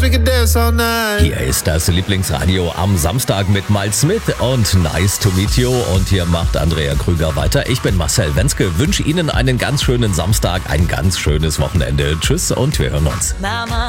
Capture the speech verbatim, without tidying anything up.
we could dance all night. Hier ist das Lieblingsradio am Samstag mit Miles Smith und Nice to Meet You. Und hier macht Andrea Krüger weiter. Ich bin Marcel Wenzke, wünsche Ihnen einen ganz schönen Samstag, ein ganz schönes Wochenende. Tschüss und wir hören uns. Mama.